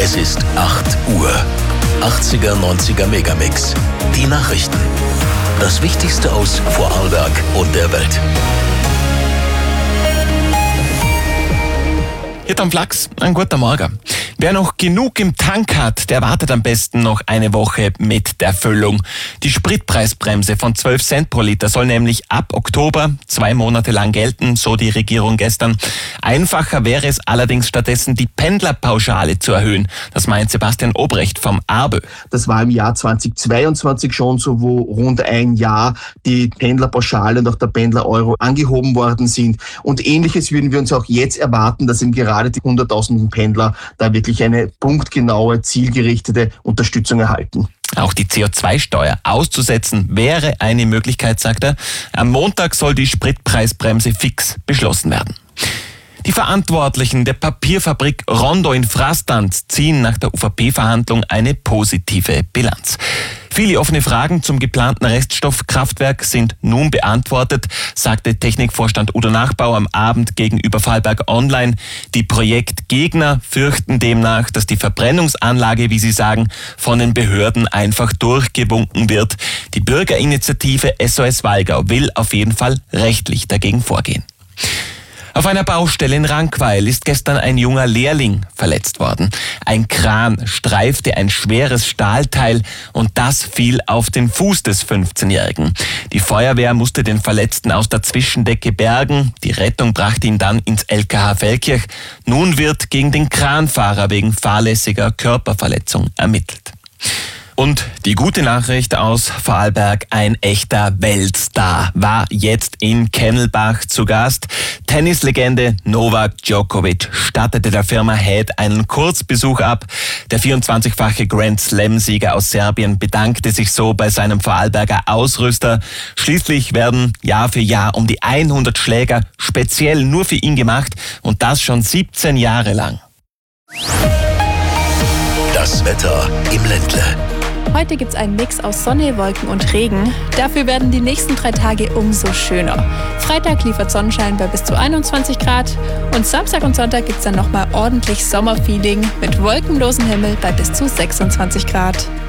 Es ist 8 Uhr. 80er, 90er Megamix. Die Nachrichten. Das Wichtigste aus Vorarlberg und der Welt. Hier am Flachs, ein guter Morgen. Wer noch genug im Tank hat, der wartet am besten noch eine Woche mit der Füllung. Die Spritpreisbremse von 12 Cent pro Liter soll nämlich ab Oktober 2 Monate lang gelten, so die Regierung gestern. Einfacher wäre es allerdings stattdessen, die Pendlerpauschale zu erhöhen. Das meint Sebastian Obrecht vom ARBÖ. Das war im Jahr 2022 schon so, wo rund ein Jahr die Pendlerpauschale und auch der Pendler-Euro angehoben worden sind. Und Ähnliches würden wir uns auch jetzt erwarten, dass eben gerade die 100.000 Pendler da wirklich eine punktgenaue, zielgerichtete Unterstützung erhalten. Auch die CO2-Steuer auszusetzen wäre eine Möglichkeit, sagt er. Am Montag soll die Spritpreisbremse fix beschlossen werden. Die Verantwortlichen der Papierfabrik Rondo in Frastanz ziehen nach der UVP-Verhandlung eine positive Bilanz. Viele offene Fragen zum geplanten Reststoffkraftwerk sind nun beantwortet, sagte Technikvorstand Udo Nachbauer am Abend gegenüber Vorarlberg Online. Die Projektgegner fürchten demnach, dass die Verbrennungsanlage, wie sie sagen, von den Behörden einfach durchgewunken wird. Die Bürgerinitiative SOS Walgau will auf jeden Fall rechtlich dagegen vorgehen. Auf einer Baustelle in Rankweil ist gestern ein junger Lehrling verletzt worden. Ein Kran streifte ein schweres Stahlteil und das fiel auf den Fuß des 15-Jährigen. Die Feuerwehr musste den Verletzten aus der Zwischendecke bergen. Die Rettung brachte ihn dann ins LKH Feldkirch. Nun wird gegen den Kranfahrer wegen fahrlässiger Körperverletzung ermittelt. Und die gute Nachricht aus Vorarlberg, ein echter Weltstar war jetzt in Kennelbach zu Gast. Tennislegende Novak Djokovic stattete der Firma Head einen Kurzbesuch ab. Der 24-fache Grand-Slam-Sieger aus Serbien bedankte sich so bei seinem Vorarlberger Ausrüster. Schließlich werden Jahr für Jahr um die 100 Schläger speziell nur für ihn gemacht und das schon 17 Jahre lang. Das Wetter im Ländle. Heute gibt's einen Mix aus Sonne, Wolken und Regen. Dafür werden die nächsten 3 Tage umso schöner. Freitag liefert Sonnenschein bei bis zu 21 Grad und Samstag und Sonntag gibt's dann nochmal ordentlich Sommerfeeling mit wolkenlosem Himmel bei bis zu 26 Grad.